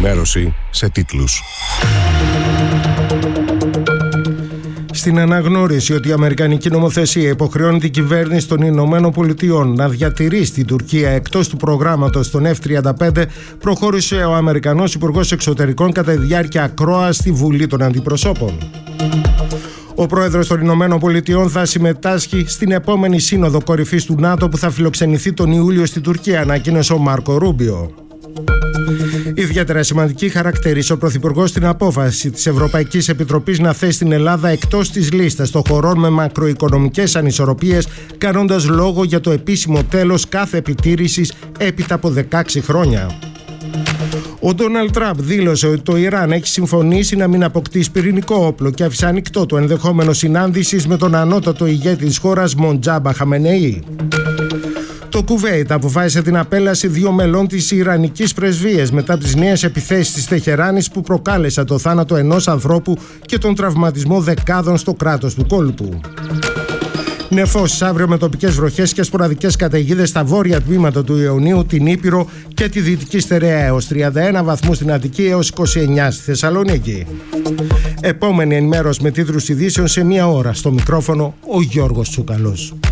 Ενημέρωση σε τίτλους. Στην αναγνώριση ότι η αμερικανική νομοθεσία υποχρεώνει την κυβέρνηση των Ηνωμένων Πολιτειών να διατηρήσει την Τουρκία εκτός του προγράμματος των F-35, προχώρησε ο Αμερικανός Υπουργός Εξωτερικών κατά τη διάρκεια ακρόας στη Βουλή των Αντιπροσώπων. Ο πρόεδρος των Ηνωμένων Πολιτειών θα συμμετάσχει στην επόμενη σύνοδο κορυφής του ΝΑΤΟ που θα φιλοξενηθεί τον Ιούλιο στη Τουρκία, ανακοίνωσε ο Μάρκο Ρούμπιο. Ιδιαίτερα σημαντική χαρακτήρισε ο Πρωθυπουργός την απόφαση της Ευρωπαϊκής Επιτροπής να θέσει την Ελλάδα εκτός της λίστας των χωρών με μακροοικονομικές ανισορροπίες, κάνοντας λόγο για το επίσημο τέλος κάθε επιτήρησης έπειτα από 16 χρόνια. Ο Ντόναλντ Τραμπ δήλωσε ότι το Ιράν έχει συμφωνήσει να μην αποκτήσει πυρηνικό όπλο και άφησε ανοιχτό το ενδεχόμενο συνάντησης με τον ανώτατο ηγέτη της χώρας Μοντζάμπα Χαμενεή. Το Κουβέιτ αποφάσισε την απέλαση 2 μελών της Ιρανικής πρεσβείας μετά τις νέες επιθέσεις της Τεχεράνης που προκάλεσαν το θάνατο ενός ανθρώπου και τον τραυματισμό δεκάδων στο κράτος του κόλπου. Νεφώσεις αύριο με τοπικές βροχές και σποραδικές καταιγίδες στα βόρεια τμήματα του Ιωνίου, την Ήπειρο και τη Δυτική Στερεά, έως 31 βαθμούς στην Αττική έως 29 στη Θεσσαλονίκη. Επόμενη ενημέρωση με τίτλους ειδήσεων σε 1 ώρα. Στο μικρόφωνο ο Γιώργος Τσουκαλός.